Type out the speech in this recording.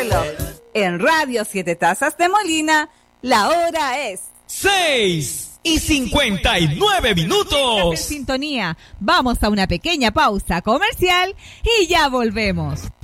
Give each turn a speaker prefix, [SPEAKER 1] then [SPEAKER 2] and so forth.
[SPEAKER 1] reloj. En Radio Siete Tazas de Molina, la hora es
[SPEAKER 2] 6:59.
[SPEAKER 3] En sintonía, vamos a una pequeña pausa comercial y ya volvemos.